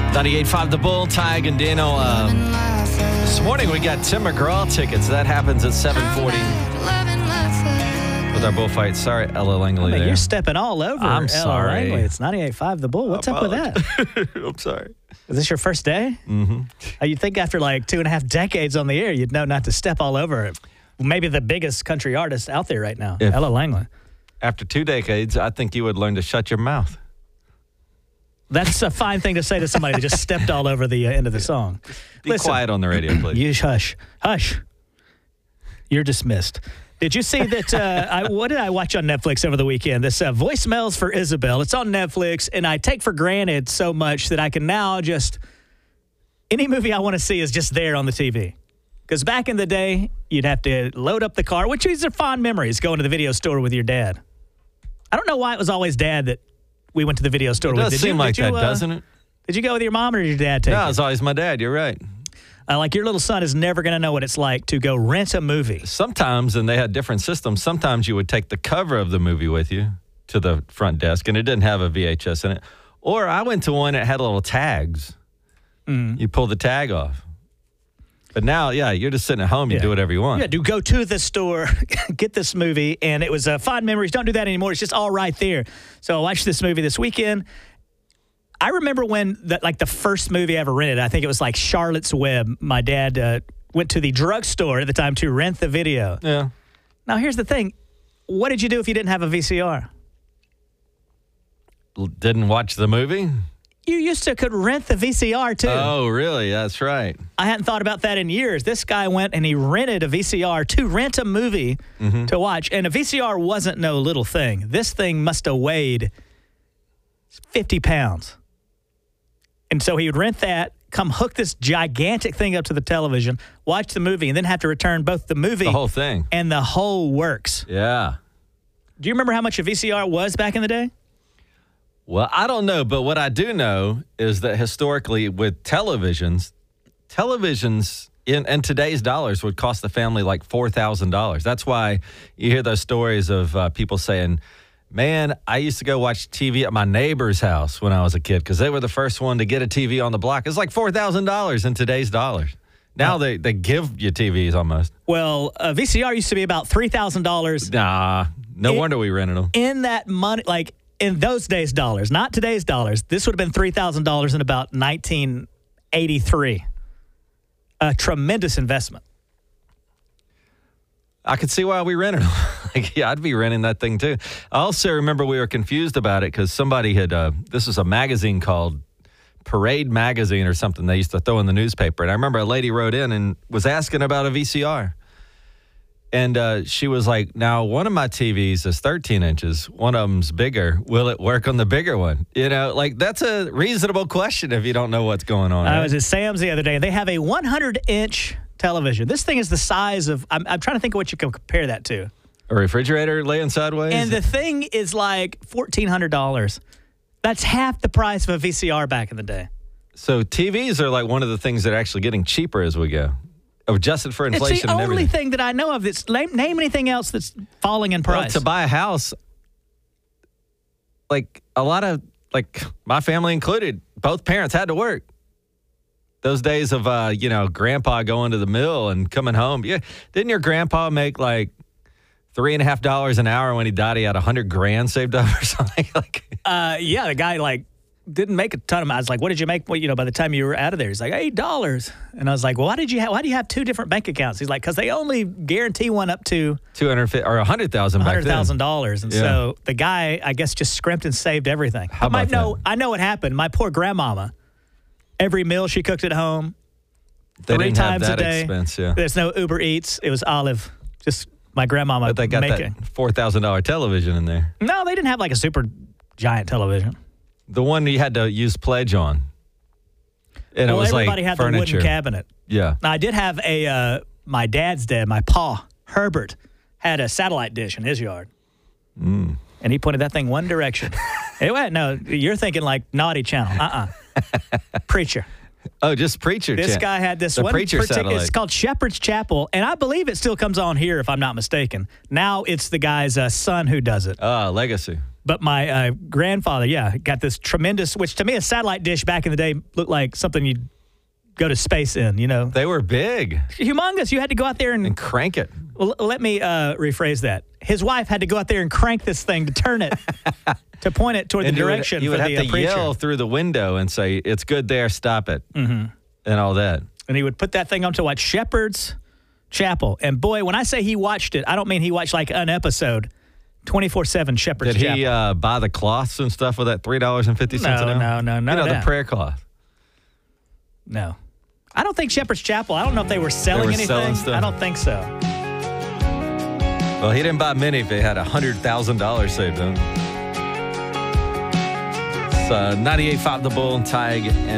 98.5 The Bull, Ty Gandino. This morning we got Tim McGraw tickets. That happens at 7:40 with our bullfight. Sorry, Ella Langley there. You're stepping all over I'm Ella sorry. Langley. It's 98.5 The Bull. What's up with that? I'm sorry. Is this your first day? Mm-hmm. You'd think after like 2.5 decades on the air, you'd know not to step all over it. Maybe the biggest country artist out there right now, Ella Langley. After 2 decades, I think you would learn to shut your mouth. That's a fine thing to say to somebody that just stepped all over the end of the song. Be quiet on the radio, please. You hush. Hush. You're dismissed. Did you see that? What did I watch on Netflix over the weekend? This Voicemails for Isabel. It's on Netflix, and I take for granted so much that I can now just, any movie I want to see is just there on the TV. Because back in the day, you'd have to load up the car, which these are fond memories, going to the video store with your dad. I don't know why it was always dad that we went to the video store with. It does seem like that, doesn't it? Did you go with your mom or did your dad take you? No, it's always my dad. You're right. Like your little son is never going to know what it's like to go rent a movie. Sometimes, and they had different systems, sometimes you would take the cover of the movie with you to the front desk, and it didn't have a VHS in it. Or I went to one that had little tags. You pull the tag off. But now, yeah, you're just sitting at home. You do whatever you want. Yeah, do go to the store, get this movie, and it was fond memories. Don't do that anymore. It's just all right there. So I watched this movie this weekend. I remember when, the first movie I ever rented, I think it was like Charlotte's Web. My dad went to the drugstore at the time to rent the video. Yeah. Now, here's the thing. What did you do if you didn't have a VCR? Didn't watch the movie? You used to could rent the VCR, too. Oh, really? That's right. I hadn't thought about that in years. This guy went and he rented a VCR to rent a movie to watch. And a VCR wasn't no little thing. This thing must have weighed 50 pounds. And so he would rent that, come hook this gigantic thing up to the television, watch the movie, and then have to return both the movie. The whole thing. And the whole works. Yeah. Do you remember how much a VCR was back in the day? Well, I don't know, but what I do know is that historically with televisions in today's dollars would cost the family like $4,000. That's why you hear those stories of people saying, man, I used to go watch TV at my neighbor's house when I was a kid because they were the first one to get a TV on the block. It's like $4,000 in today's dollars. Now they give you TVs almost. Well, a VCR used to be about $3,000. Nah, no wonder we rented them. In that money, like in those days' dollars, not today's dollars, this would have been $3,000 in about 1983. A tremendous investment. I could see why we rented them. I'd be renting that thing too. I also remember we were confused about it because somebody had, this was a magazine called Parade Magazine or something they used to throw in the newspaper. And I remember a lady wrote in and was asking about a VCR. And she was like, now, one of my TVs is 13 inches. One of them's bigger. Will it work on the bigger one? You know, like that's a reasonable question if you don't know what's going on. I was at Sam's the other day. They have a 100-inch television. This thing is the size of, I'm trying to think of what you can compare that to. A refrigerator laying sideways? And the thing is like $1,400. That's half the price of a VCR back in the day. So TVs are like one of the things that are actually getting cheaper as we go. Adjusted for inflation it's the and only everything. thing that I know of that's, name anything else that's falling in price. Well, to buy a house, like a lot of, like my family included, both parents had to work. Those days of, grandpa going to the mill and coming home. Yeah. Didn't your grandpa make like $3.50 an hour when he died? He had $100,000 saved up or something. Yeah, the guy didn't make a ton of money. I was like, what did you make? Well, by the time you were out of there, he's like $8. And I was like, well, why do you have two different bank accounts? He's like, because they only guarantee one up to $250,000 or $100,000 back then. $100,000. And so the guy, I guess, just scrimped and saved everything. How about that? I know what happened. My poor grandmama, every meal she cooked at home, They 3 didn't have times that a day. expense, yeah. There's no Uber Eats. It was Olive. Just my grandmama But they got making. that $4,000 television in there. No, they didn't have like a super giant television. The one you had to use pledge on. And it was everybody like had furniture. the wooden cabinet. Yeah. Now, I did have my dad's dad, my pa, Herbert, had a satellite dish in his yard. And he pointed that thing one direction. Anyway, no, you're thinking like Naughty Channel. Preacher. Oh, just Preacher. This guy had this the one Preacher satellite. It's called Shepherd's Chapel, and I believe it still comes on here if I'm not mistaken. Now it's the guy's son who does it. Legacy. But my grandfather, got this tremendous, which to me, a satellite dish back in the day looked like something you'd go to space in, you know. They were big. Humongous. You had to go out there and crank it. Well, let me rephrase that. His wife had to go out there and crank this thing to turn it, to point it toward the direction you would for have the to preacher. yell through the window and say, "It's good there, stop it," and all that. And he would put that thing on to watch Shepherd's Chapel. And boy, when I say he watched it, I don't mean he watched like an episode. 24/7 Shepherd's Chapel. Did he buy the cloths and stuff with that $3.50 an hour? No, none of the that. prayer cloth. No. I don't think Shepherd's Chapel, I don't know if they were selling anything. Selling stuff? I don't think so. Well, he didn't buy many if he had $100,000 saved up. It's 98.5 The Bull, Tig, and